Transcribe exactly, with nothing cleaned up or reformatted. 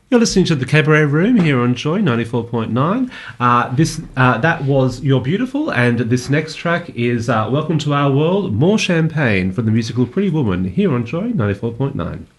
You're listening to the Cabaret Room here on Joy ninety-four point nine. Uh, this uh, that was You're Beautiful, and this next track is uh, Welcome to Our World, More Champagne from the musical Pretty Woman here on Joy ninety-four point nine.